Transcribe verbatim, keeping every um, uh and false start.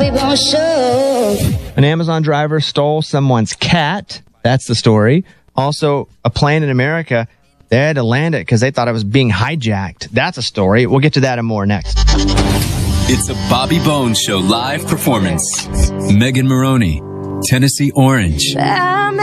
Bobby Bones Show. An Amazon driver stole someone's cat. That's the story. Also, a plane in America, they had to land it because they thought it was being hijacked. That's a story. We'll get to that and more next. It's a Bobby Bones Show live performance. Megan Maroney, Tennessee Orange.